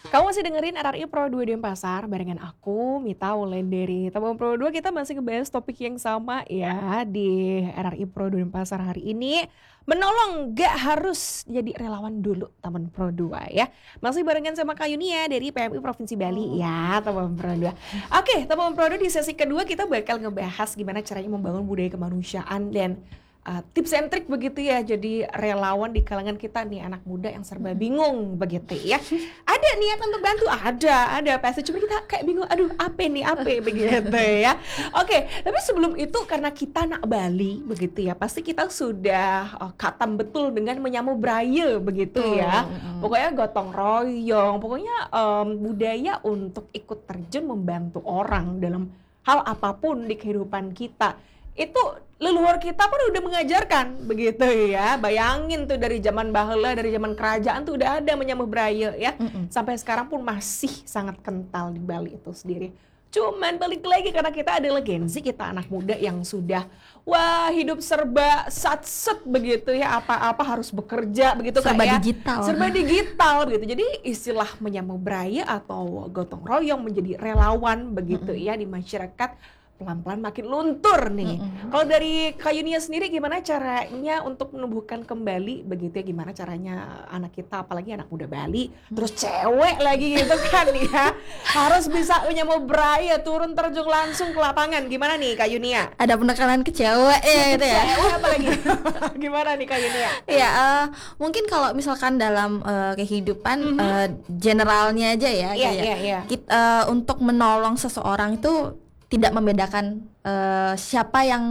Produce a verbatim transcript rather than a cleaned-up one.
Kamu masih dengerin R R I Pro dua Denpasar barengan aku, Mita Wulandari. Teman Pro dua kita masih ngebahas topik yang sama ya di R R I Pro dua Denpasar hari ini. Menolong gak harus jadi relawan dulu teman Pro dua ya. Masih barengan sama Kak Yunia dari P M I Provinsi Bali ya teman Pro dua. Oke teman Pro dua, di sesi kedua kita bakal ngebahas gimana caranya membangun budaya kemanusiaan dan Uh, tips and trick begitu ya, jadi relawan di kalangan kita nih anak muda yang serba bingung begitu ya. Ada niat untuk bantu, ada, ada pasti, cuma kita kayak bingung, aduh apa nih, apa begitu ya. Oke, tapi sebelum itu karena kita anak Bali begitu ya, pasti kita sudah uh, katam betul dengan menyamu braya begitu ya. Pokoknya gotong royong, pokoknya um, budaya untuk ikut terjun membantu orang dalam hal apapun di kehidupan kita. Itu leluhur kita pun udah mengajarkan begitu ya. Bayangin tuh dari zaman baheula, dari zaman kerajaan tuh udah ada menyambut braya ya. Mm-mm. Sampai sekarang pun masih sangat kental di Bali itu sendiri. Cuman balik lagi karena kita adalah Gen Z, kita anak muda yang sudah wah hidup serba satset begitu ya, apa-apa harus bekerja begitu, serba kayak digital. Serba digital begitu. Jadi istilah menyambut braya atau gotong royong menjadi relawan begitu Mm-mm. ya di masyarakat pelan-pelan makin luntur nih. Mm-hmm. Kalau dari Kak Yunia sendiri gimana caranya untuk menumbuhkan kembali begitu ya, gimana caranya anak kita, apalagi anak muda Bali, mm-hmm. terus cewek lagi gitu kan ya, harus bisa menyambut braya, turun terjun langsung ke lapangan. Gimana nih Kak Yunia? Ada penekanan ke cewek ya gitu ya. Cewek apalagi? Gimana nih Kak Yunia? Ya uh, mungkin kalau misalkan dalam uh, kehidupan mm-hmm. uh, generalnya aja ya, yeah, kayak yeah, yeah. Kita, uh, untuk menolong seseorang itu tidak membedakan uh, siapa yang